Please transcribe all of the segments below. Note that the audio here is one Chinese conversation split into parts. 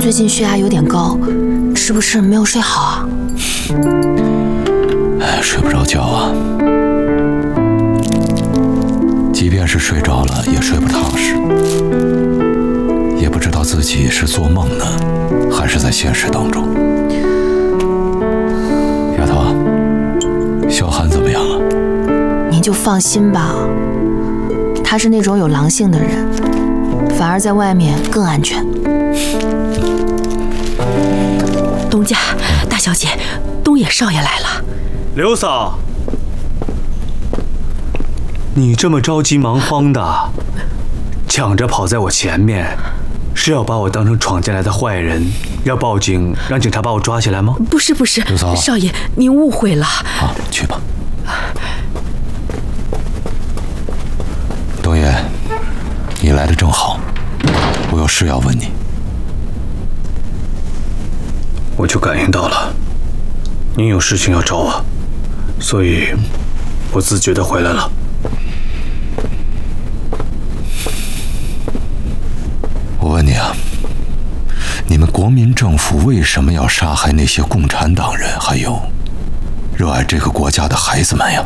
最近血压有点高，是不是没有睡好啊？ 睡不着觉啊。即便是睡着了，也睡不踏实，也不知道自己是做梦呢，还是在现实当中。丫头，小韩怎么样了？ 您就放心吧，他是那种有狼性的人，反而在外面更安全。 东家，大小姐，东野少爷来了。 刘嫂，你这么着急忙慌的，抢着跑在我前面，是要把我当成闯进来的坏人，要报警让警察把我抓起来吗？ 不是不是， 刘嫂， 少爷您误会了。 好，去吧。东野，你来的正好，我有事要问你。 我就感应到了，您有事情要找我，所以我自觉地回来了。 我问你啊，你们国民政府为什么要杀害那些共产党人，还有热爱这个国家的孩子们呀？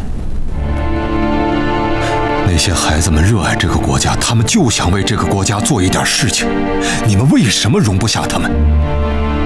那些孩子们热爱这个国家，他们就想为这个国家做一点事情，你们为什么容不下他们？